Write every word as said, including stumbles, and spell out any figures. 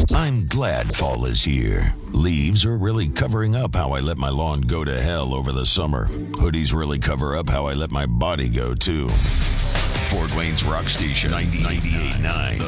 I'm glad fall is here. Leaves are really covering up how I let my lawn go to hell over the summer. Hoodies really cover up how I let my body go, too. Fort Wayne's Rock Station ninety-eight point nine,